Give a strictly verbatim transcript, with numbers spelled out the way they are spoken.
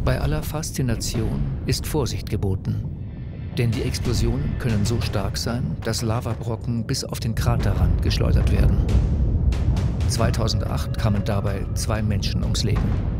Bei aller Faszination ist Vorsicht geboten. Denn die Explosionen können so stark sein, dass Lavabrocken bis auf den Kraterrand geschleudert werden. zweitausendacht kamen dabei zwei Menschen ums Leben.